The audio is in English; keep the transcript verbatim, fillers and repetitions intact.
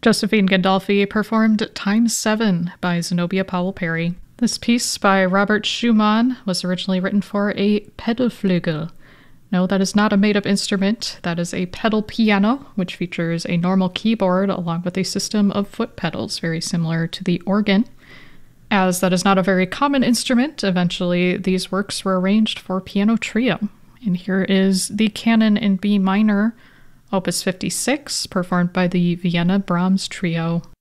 Josephine Gandolfi performed Time seven by Zenobia Powell Perry. This piece by Robert Schumann was originally written for a pedalflügel. No, that is not a made-up instrument. That is a pedal piano, which features a normal keyboard along with a system of foot pedals, very similar to the organ. As that is not a very common instrument, eventually these works were arranged for piano trio. And here is the Canon in B minor, Opus fifty-six, performed by the Vienna Brahms Trio.